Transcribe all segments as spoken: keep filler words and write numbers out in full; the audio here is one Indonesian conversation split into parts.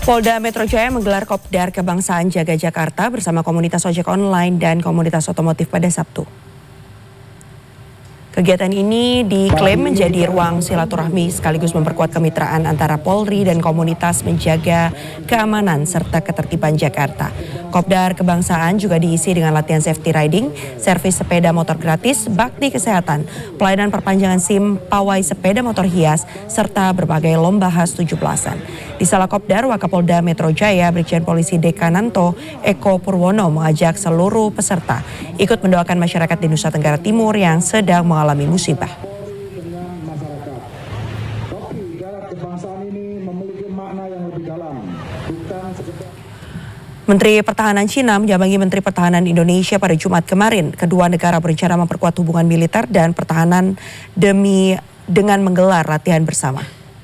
Polda Metro Jaya menggelar Kopdar Kebangsaan Jaga Jakarta bersama komunitas ojek online dan komunitas otomotif pada Sabtu. Kegiatan ini diklaim menjadi ruang silaturahmi sekaligus memperkuat kemitraan antara Polri dan komunitas menjaga keamanan serta ketertiban Jakarta. Kopdar Kebangsaan juga diisi dengan latihan safety riding, servis sepeda motor gratis, bakti kesehatan, pelayanan perpanjangan SIM, pawai sepeda motor hias, serta berbagai lomba khas tujuh belasan. Di Sala Kopdar, Wakapolda Metro Jaya, Brigjen Polisi Dekananto Eko Purwono mengajak seluruh peserta ikut mendoakan masyarakat di Nusa Tenggara Timur yang sedang mengalami musibah. Menteri Pertahanan Cina menyambangi Menteri Pertahanan Indonesia pada Jumat kemarin. Kedua negara berencana memperkuat hubungan militer dan pertahanan demi dengan menggelar latihan bersama.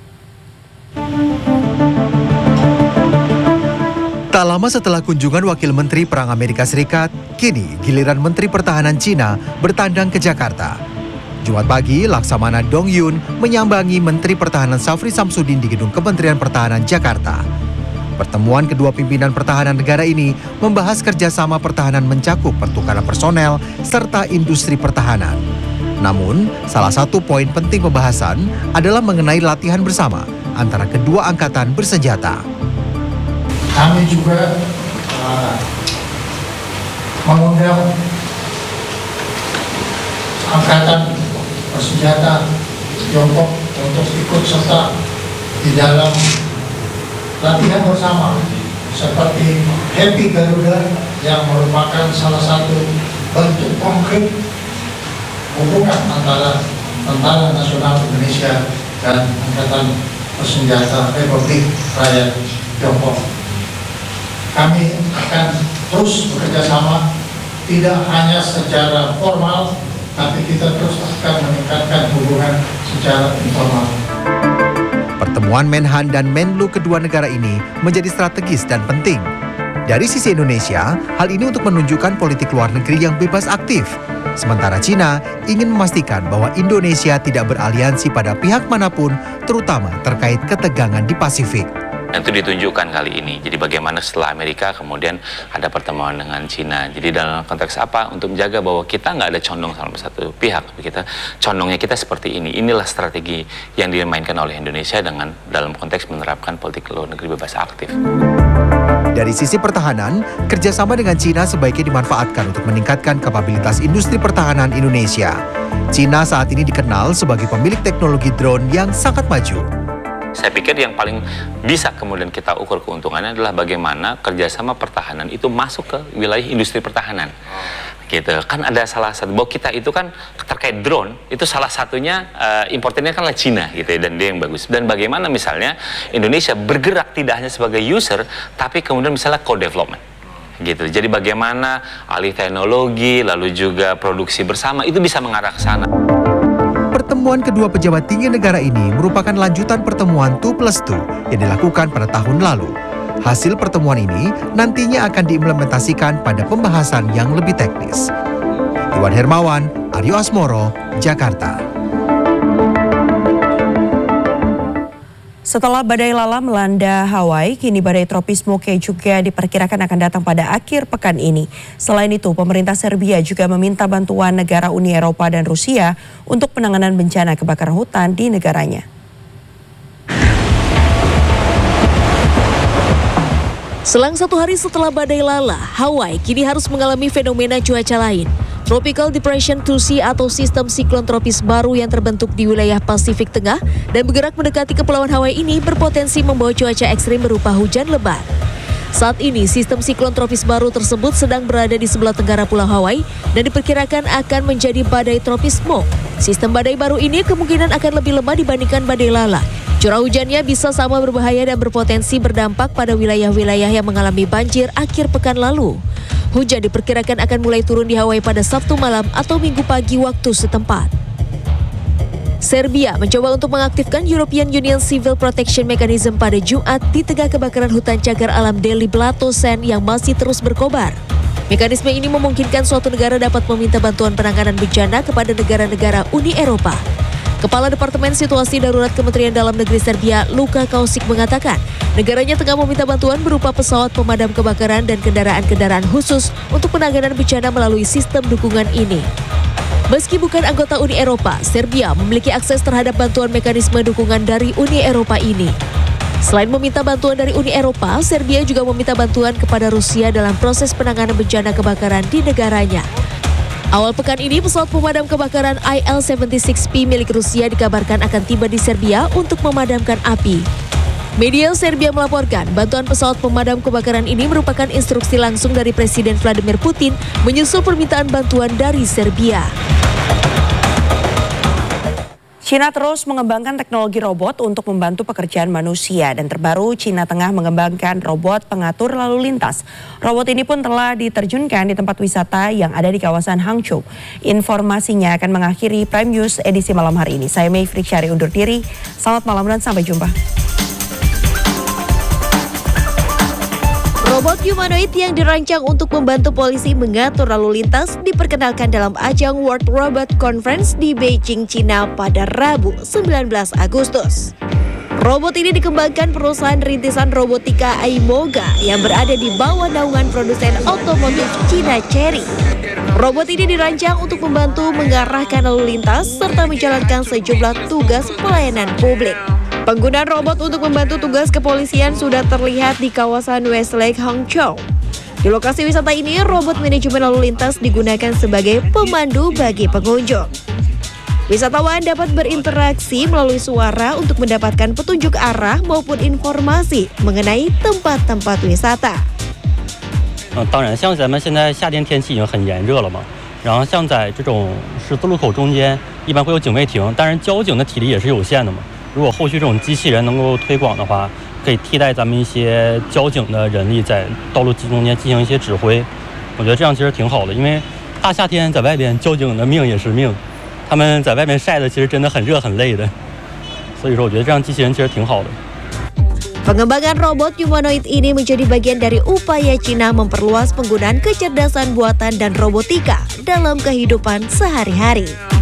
Tak lama setelah kunjungan Wakil Menteri Perang Amerika Serikat, kini giliran Menteri Pertahanan Cina bertandang ke Jakarta. Jumat pagi, Laksamana Dong Yun menyambangi Menteri Pertahanan Safri Samsudin di Gedung Kementerian Pertahanan Jakarta. Pertemuan kedua pimpinan pertahanan negara ini membahas kerjasama pertahanan mencakup pertukaran personel serta industri pertahanan. Namun, salah satu poin penting pembahasan adalah mengenai latihan bersama antara kedua angkatan bersenjata. Kami juga uh, mengundang angkatan bersenjata Tiongkok untuk ikut serta di dalam latihan bersama seperti Happy Garuda yang merupakan salah satu bentuk konkret hubungan antara Tentara Nasional Indonesia dan Angkatan Bersenjata Republik Rakyat Tiongkok. Kami akan terus bekerja sama, tidak hanya secara formal, tapi kita terus akan meningkatkan hubungan secara informal. Pertemuan Menhan dan Menlu kedua negara ini menjadi strategis dan penting. Dari sisi Indonesia, hal ini untuk menunjukkan politik luar negeri yang bebas aktif. Sementara Cina ingin memastikan bahwa Indonesia tidak beraliansi pada pihak manapun, terutama terkait ketegangan di Pasifik. Itu ditunjukkan kali ini. Jadi bagaimana setelah Amerika kemudian ada pertemuan dengan Cina. Jadi dalam konteks apa? Untuk menjaga bahwa kita nggak ada condong sama satu pihak. Kita condongnya kita seperti ini. Inilah strategi yang dimainkan oleh Indonesia dengan dalam konteks menerapkan politik luar negeri bebas aktif. Dari sisi pertahanan, kerjasama dengan Cina sebaiknya dimanfaatkan untuk meningkatkan kapabilitas industri pertahanan Indonesia. Cina saat ini dikenal sebagai pemilik teknologi drone yang sangat maju. Saya pikir yang paling bisa kemudian kita ukur keuntungannya adalah bagaimana kerjasama pertahanan itu masuk ke wilayah industri pertahanan. Gitu. Kan ada salah satu, bahwa kita itu kan terkait drone, itu salah satunya uh, importernya kan lah Cina gitu ya, dan dia yang bagus. Dan bagaimana misalnya Indonesia bergerak tidak hanya sebagai user, tapi kemudian misalnya co-development. Gitu. Jadi bagaimana alih teknologi, lalu juga produksi bersama, itu bisa mengarah ke sana. Pertemuan kedua pejabat tinggi negara ini merupakan lanjutan pertemuan dua plus dua yang dilakukan pada tahun lalu. Hasil pertemuan ini nantinya akan diimplementasikan pada pembahasan yang lebih teknis. Iwan Hermawan, Aryo Asmoro, Jakarta. Setelah badai Lala melanda Hawaii, kini badai tropis Moke juga diperkirakan akan datang pada akhir pekan ini. Selain itu, pemerintah Serbia juga meminta bantuan negara Uni Eropa dan Rusia untuk penanganan bencana kebakaran hutan di negaranya. Selang satu hari setelah badai Lala, Hawaii kini harus mengalami fenomena cuaca lain. Tropical Depression two C atau sistem siklon tropis baru yang terbentuk di wilayah Pasifik Tengah dan bergerak mendekati Kepulauan Hawaii ini berpotensi membawa cuaca ekstrim berupa hujan lebat. Saat ini, sistem siklon tropis baru tersebut sedang berada di sebelah tenggara Pulau Hawaii dan diperkirakan akan menjadi badai tropis Moke. Sistem badai baru ini kemungkinan akan lebih lemah dibandingkan badai Lala. Curah hujannya bisa sama berbahaya dan berpotensi berdampak pada wilayah-wilayah yang mengalami banjir akhir pekan lalu. Hujan diperkirakan akan mulai turun di Hawaii pada Sabtu malam atau Minggu pagi waktu setempat. Serbia mencoba untuk mengaktifkan European Union Civil Protection Mechanism pada Jumat di tengah kebakaran hutan cagar alam Deli Blato Sen yang masih terus berkobar. Mekanisme ini memungkinkan suatu negara dapat meminta bantuan penanganan bencana kepada negara-negara Uni Eropa. Kepala Departemen Situasi Darurat Kementerian Dalam Negeri Serbia, Luka Kausic mengatakan, negaranya tengah meminta bantuan berupa pesawat pemadam kebakaran dan kendaraan-kendaraan khusus untuk penanganan bencana melalui sistem dukungan ini. Meski bukan anggota Uni Eropa, Serbia memiliki akses terhadap bantuan mekanisme dukungan dari Uni Eropa ini. Selain meminta bantuan dari Uni Eropa, Serbia juga meminta bantuan kepada Rusia dalam proses penanganan bencana kebakaran di negaranya. Awal pekan ini, pesawat pemadam kebakaran I L tujuh puluh enam P milik Rusia dikabarkan akan tiba di Serbia untuk memadamkan api. Media Serbia melaporkan bantuan pesawat pemadam kebakaran ini merupakan instruksi langsung dari Presiden Vladimir Putin menyusul permintaan bantuan dari Serbia. Cina terus mengembangkan teknologi robot untuk membantu pekerjaan manusia dan terbaru Cina tengah mengembangkan robot pengatur lalu lintas. Robot ini pun telah diterjunkan di tempat wisata yang ada di kawasan Hangzhou. Informasinya akan mengakhiri Prime News edisi malam hari ini. Saya Mei Friksari undur diri. Selamat malam dan sampai jumpa. Robot humanoid yang dirancang untuk membantu polisi mengatur lalu lintas diperkenalkan dalam ajang World Robot Conference di Beijing, Cina pada Rabu sembilan belas Agustus. Robot ini dikembangkan perusahaan rintisan robotika Aimoga yang berada di bawah naungan produsen otomotif Cina Chery. Robot ini dirancang untuk membantu mengarahkan lalu lintas serta menjalankan sejumlah tugas pelayanan publik. Penggunaan robot untuk membantu tugas kepolisian sudah terlihat di kawasan Westlake, Hangzhou. Di lokasi wisata ini, robot manajemen lalu lintas digunakan sebagai pemandu bagi pengunjung. Wisatawan dapat berinteraksi melalui suara untuk mendapatkan petunjuk arah maupun informasi mengenai tempat-tempat wisata. 嗯，当然，像咱们现在夏天天气已经很炎热了嘛，然后像在这种十字路口中间，一般会有警卫亭，当然交警的体力也是有限的嘛。如果后续这种机器人能够推广的话，可以替代咱们一些交警的人力在道路中间进行一些指挥。我觉得这样其实挺好的，因为大夏天在外边，交警的命也是命，他们在外面晒的其实真的很热很累的，所以说我觉得这样机器人其实挺好的。 Pengembangan robot humanoid ini menjadi bagian dari upaya Cina memperluas penggunaan kecerdasan buatan dan robotika dalam kehidupan sehari-hari.